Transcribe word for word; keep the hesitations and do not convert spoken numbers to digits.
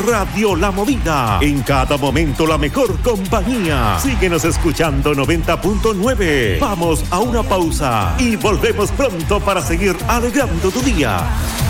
Radio La Movida. En cada momento la mejor compañía. Síguenos escuchando noventa punto nueve. Vamos a una pausa y volvemos pronto para seguir alegrando tu día.